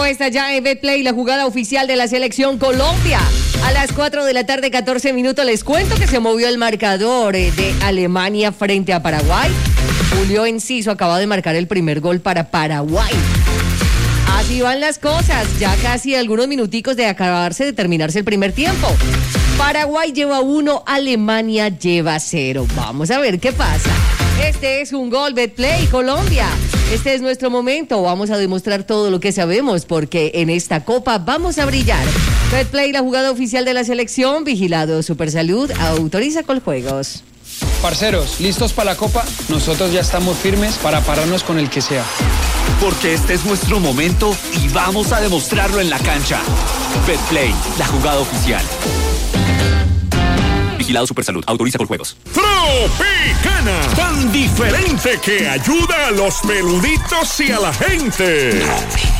está ya en Betplay, la jugada oficial de la selección Colombia. A las 4 de la tarde, 14 minutos, les cuento que se movió el marcador de Alemania frente a Paraguay. Julio Enciso acaba de marcar el primer gol para Paraguay. Así van las cosas, ya casi algunos minuticos de terminarse el primer tiempo. Paraguay lleva 1, Alemania lleva 0. Vamos a ver qué pasa. Este es un gol Betplay Colombia. Este es nuestro momento. Vamos a demostrar todo lo que sabemos porque en esta copa vamos a brillar. Betplay, la jugada oficial de la selección. Vigilado Supersalud. Autoriza Coljuegos. Parceros, ¿listos para la copa? Nosotros ya estamos firmes para pararnos con el que sea. Porque este es nuestro momento y vamos a demostrarlo en la cancha. Betplay, la jugada oficial. Vigilado Supersalud. Autoriza Coljuegos. Tropicana, tan diferente que ayuda a los peluditos y a la gente.